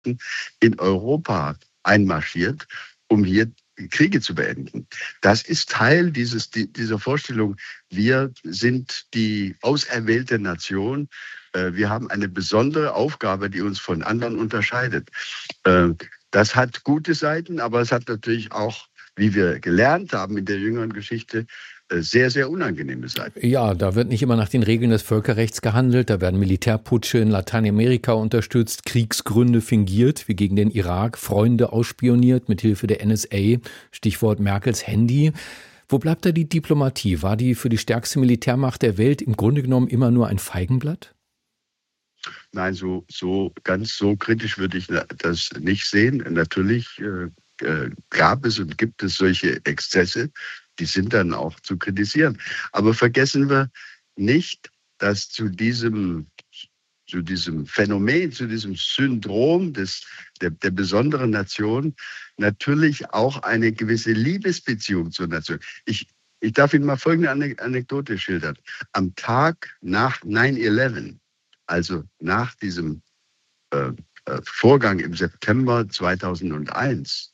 in Europa einmarschiert, um hier Kriege zu beenden. Das ist Teil dieser Vorstellung, wir sind die auserwählte Nation. Wir haben eine besondere Aufgabe, die uns von anderen unterscheidet. Das hat gute Seiten, aber es hat natürlich auch, wie wir gelernt haben in der jüngeren Geschichte, sehr, sehr unangenehme Seiten. Ja, da wird nicht immer nach den Regeln des Völkerrechts gehandelt. Da werden Militärputsche in Lateinamerika unterstützt, Kriegsgründe fingiert, wie gegen den Irak, Freunde ausspioniert mit Hilfe der NSA, Stichwort Merkels Handy. Wo bleibt da die Diplomatie? War die für die stärkste Militärmacht der Welt im Grunde genommen immer nur ein Feigenblatt? Nein, ganz so kritisch würde ich das nicht sehen. Natürlich gab es und gibt es solche Exzesse, die sind dann auch zu kritisieren. Aber vergessen wir nicht, dass zu diesem Phänomen, zu diesem Syndrom der besonderen Nation natürlich auch eine gewisse Liebesbeziehung zur Nation. Ich darf Ihnen mal folgende Anekdote schildern. Am Tag nach 9/11, also nach diesem Vorgang im September 2001,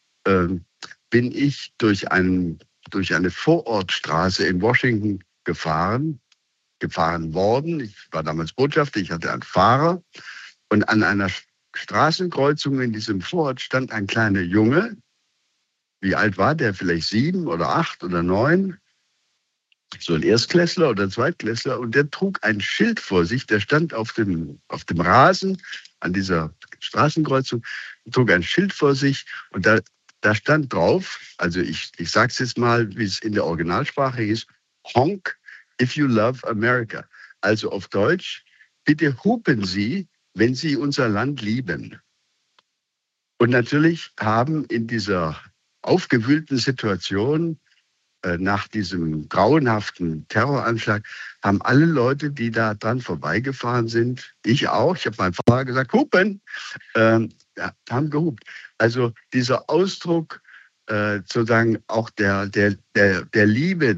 bin ich durch eine Vorortstraße in Washington gefahren worden. Ich war damals Botschafter, ich hatte einen Fahrer. Und an einer Straßenkreuzung in diesem Vorort stand ein kleiner Junge. Wie alt war der? Vielleicht 7 oder 8 oder 9. So ein Erstklässler oder Zweitklässler. Und der trug ein Schild vor sich. Der stand auf dem Rasen an dieser Straßenkreuzung, trug ein Schild vor sich. Und da stand drauf, also ich sage es jetzt mal, wie es in der Originalsprache hieß, Honk if you love America. Also auf Deutsch, bitte hupen Sie, wenn Sie unser Land lieben. Und natürlich haben in dieser aufgewühlten Situation nach diesem grauenhaften Terroranschlag, haben alle Leute, die da dran vorbeigefahren sind, ich auch, ich habe meinem Fahrer gesagt, hupen, haben gehupt. Also dieser Ausdruck sozusagen auch der Liebe,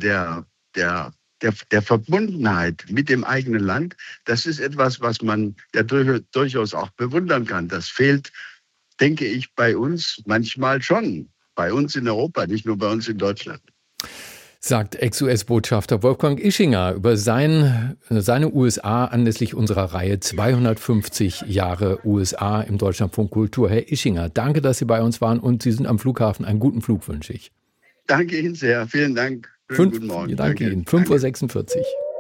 der Verbundenheit mit dem eigenen Land, das ist etwas, was man ja durchaus auch bewundern kann. Das fehlt, denke ich, bei uns manchmal schon. Bei uns in Europa, nicht nur bei uns in Deutschland. Sagt Ex-US-Botschafter Wolfgang Ischinger über seine USA anlässlich unserer Reihe 250 Jahre USA im Deutschlandfunk Kultur. Herr Ischinger, danke, dass Sie bei uns waren und Sie sind am Flughafen. Einen guten Flug wünsche ich. Danke Ihnen sehr. Vielen Dank. Guten Morgen. Danke Ihnen. 5:46 Uhr.